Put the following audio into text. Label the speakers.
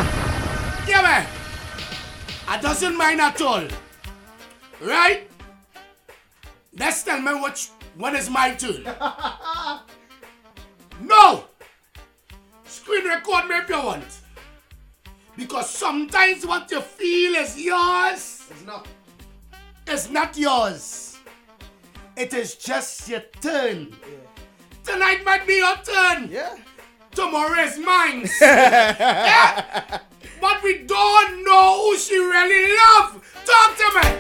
Speaker 1: Yeah, man. I doesn't mind at all. Right? Let's tell me when is my turn. No! Screen record me if you want. Because sometimes what you feel is yours.
Speaker 2: It's not.
Speaker 1: It's not yours. It is just your turn.
Speaker 2: Yeah.
Speaker 1: Tonight might be your turn.
Speaker 2: Yeah.
Speaker 1: Tomorrow is mine. Yeah? But we don't know who she really loves. Talk to me.